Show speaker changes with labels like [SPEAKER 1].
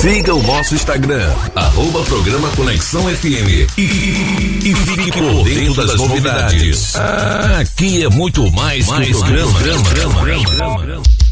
[SPEAKER 1] Siga o nosso Instagram, @programa Conexão FM e fique por dentro das novidades. Aqui é muito mais que o programa.